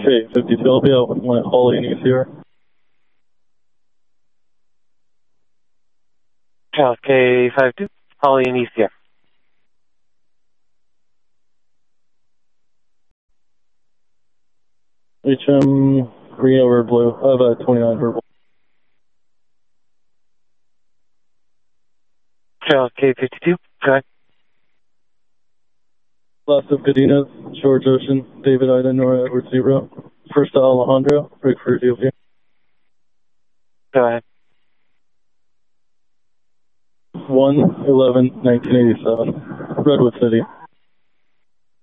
K52, I'll be out with my Holly and East here. Charles K52, Holly and East here. HM green over blue. I have a 29 purple. Charles K52, go ahead. Last of Cadenas, George Ocean, David Ida, Nora Edward 0. First to Alejandro, break for Ethiopia. Go ahead. 1/11/1987, Redwood City.